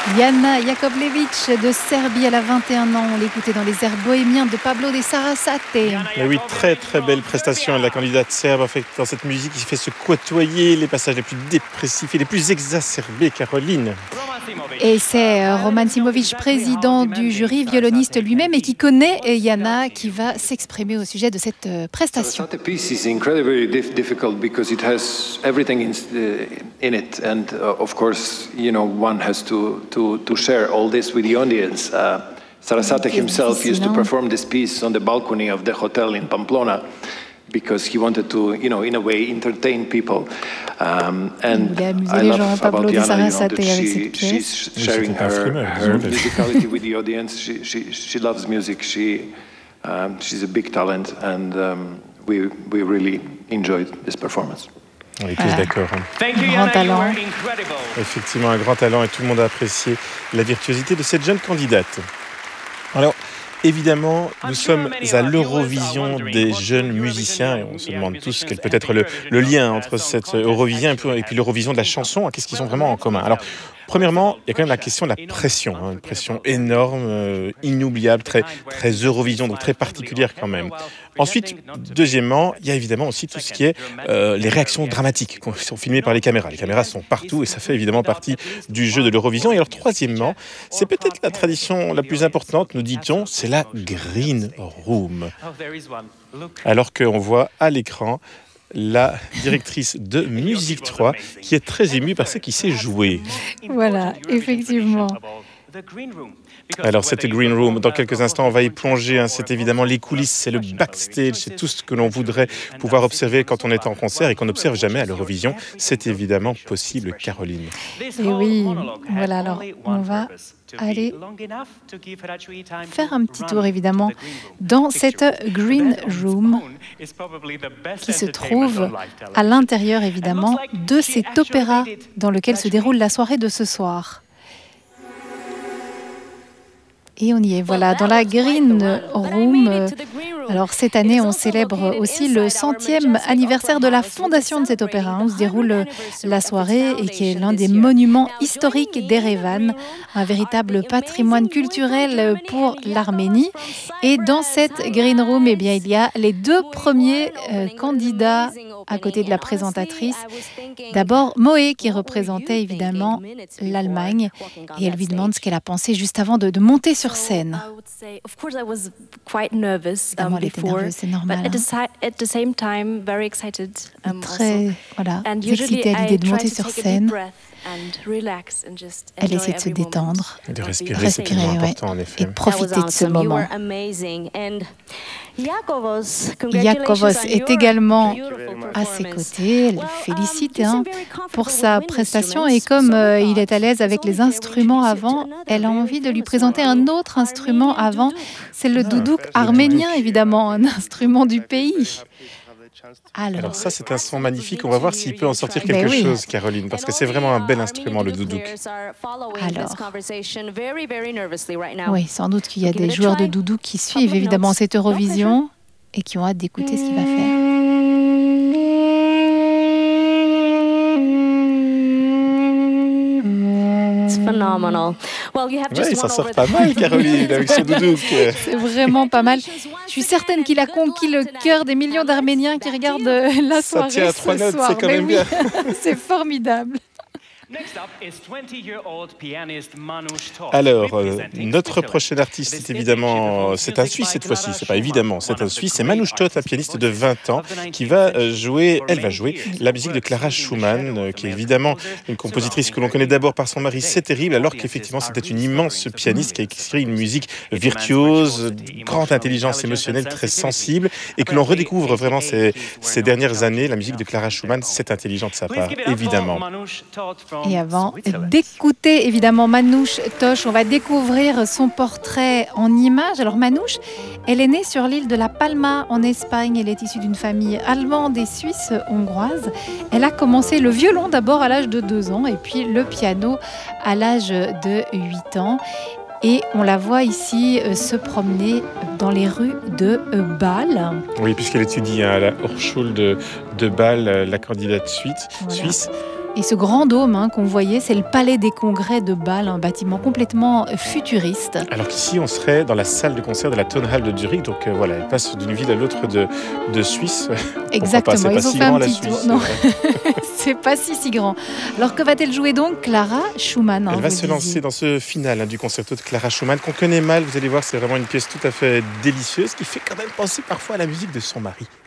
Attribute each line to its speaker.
Speaker 1: Jana Jakovljević de Serbie, elle a 21 ans. On l'écoutait dans les airs bohémiens de Pablo de Sarasate.
Speaker 2: Mais oui, très très belle prestation de la candidate serbe. En fait, dans cette musique, il fait se côtoyer les passages les plus dépressifs et les plus exacerbés, Caroline.
Speaker 1: Et c'est Roman Simovic, président du jury, violoniste lui-même, et qui connaît Jana, qui va s'exprimer au sujet de cette prestation.
Speaker 3: The piece is incredibly difficult because it has everything in it, and of course, one has to share all this with the audience. Sarasate himself used to perform this piece on the balcony of the hotel in Pamplona, because he wanted to, in a way, entertain people. And I love about Jana, that she's sharing her musicality with the audience. She loves music. She's a big talent, and we really enjoyed this performance.
Speaker 2: On est tous d'accord.
Speaker 1: Grand talent.
Speaker 2: Effectivement, un grand talent, et tout le monde a apprécié la virtuosité de cette jeune candidate. Alors, évidemment, nous sommes à l'Eurovision des jeunes musiciens, et on se demande tous quel peut être le lien entre cette Eurovision et puis l'Eurovision de la chanson. Qu'est-ce qu'ils ont vraiment en commun? Alors, premièrement, il y a quand même la question de la pression, une pression énorme, inoubliable, très, très Eurovision, donc très particulière quand même. Ensuite, deuxièmement, il y a évidemment aussi tout ce qui est les réactions dramatiques qui sont filmées par les caméras. Les caméras sont partout et ça fait évidemment partie du jeu de l'Eurovision. Et alors, troisièmement, c'est peut-être la tradition la plus importante, nous dit-on, c'est la Green Room. Alors qu'on voit à l'écran la directrice de Musique 3 qui est très émue par ce qui s'est joué.
Speaker 1: Voilà, effectivement.
Speaker 2: Alors, c'était Green Room. Dans quelques instants, on va y plonger. C'est évidemment les coulisses, c'est le backstage, c'est tout ce que l'on voudrait pouvoir observer quand on est en concert et qu'on n'observe jamais à l'Eurovision. C'est évidemment possible, Caroline.
Speaker 1: Et oui, voilà, alors on va aller faire un petit tour, évidemment, dans cette Green Room qui se trouve à l'intérieur, évidemment, de cet opéra dans lequel se déroule la soirée de ce soir. Et on y est, voilà, dans la Green Room. Alors cette année, on célèbre aussi le 100e anniversaire de la fondation de cet opéra, où se déroule la soirée et qui est l'un des monuments historiques d'Erevan, un véritable patrimoine culturel pour l'Arménie. Et dans cette Green Room, eh bien, il y a les deux premiers candidats à côté de la présentatrice. D'abord, Moé, qui représentait évidemment l'Allemagne, et elle lui demande ce qu'elle a pensé juste avant de monter sur scène. Évidemment, elle était nerveuse, c'est normal. Très, voilà, excitée à l'idée de monter sur scène. Elle essaie de se détendre,
Speaker 2: de respirer, c'est tellement important, en effet.
Speaker 1: Et de profiter de ce moment. Iacovos est également à ses côtés. Elle le félicite pour sa prestation. Et comme il est à l'aise avec les instruments avant, elle a envie de lui présenter un autre instrument avant. C'est le doudouk arménien, évidemment, un instrument du pays.
Speaker 2: Alors ça, c'est un son magnifique. On va voir s'il peut en sortir quelque chose, Caroline, parce que c'est vraiment un bel instrument, le doudouk.
Speaker 1: Alors, oui, sans doute qu'il y a des joueurs de doudouk qui suivent évidemment cette Eurovision et qui ont hâte d'écouter ce qu'il va faire.
Speaker 2: Oui, ça sort pas mal, Caroline, avec ce doudouk.
Speaker 1: C'est vraiment pas mal. Je suis certaine qu'il a conquis le cœur des millions d'Arméniens qui regardent la soirée.
Speaker 2: Ça tient à 3 notes,
Speaker 1: soir.
Speaker 2: c'est quand même bien.
Speaker 1: C'est formidable.
Speaker 2: Alors, notre prochain artiste, c'est évidemment, c'est un Suisse cette fois-ci, c'est pas évidemment, c'est un Suisse, c'est Manouche Todt, un pianiste de 20 ans, qui va jouer la musique de Clara Schumann, qui est évidemment une compositrice que l'on connaît d'abord par son mari, C'est terrible, alors qu'effectivement c'était une immense pianiste qui a écrit une musique virtuose, grande intelligence émotionnelle, très sensible, et que l'on redécouvre vraiment ces dernières années, la musique de Clara Schumann, c'est intelligent de sa part, évidemment.
Speaker 1: Et avant d'écouter évidemment Manouche Todt, on va découvrir son portrait en images. Alors Manouche, elle est née sur l'île de La Palma en Espagne. Elle est issue d'une famille allemande et suisse hongroise. Elle a commencé le violon d'abord à l'âge de 2 ans et puis le piano à l'âge de 8 ans. Et on la voit ici se promener dans les rues de Bâle.
Speaker 2: Oui, puisqu'elle étudie à la Hochschule de Bâle, la candidate suisse.
Speaker 1: Et ce grand dôme qu'on voyait, c'est le Palais des Congrès de Bâle, un bâtiment complètement futuriste.
Speaker 2: Alors qu'ici, on serait dans la salle de concert de la Tonhalle de Zurich. Donc voilà, elle passe d'une ville à l'autre de Suisse.
Speaker 1: Exactement,
Speaker 2: ils ont
Speaker 1: fait un petit tour. Non, c'est pas si grand. Alors que va-t-elle jouer donc, Clara Schumann?
Speaker 2: Elle va se lancer dans ce final du concerto de Clara Schumann qu'on connaît mal. Vous allez voir, c'est vraiment une pièce tout à fait délicieuse qui fait quand même penser parfois à la musique de son mari.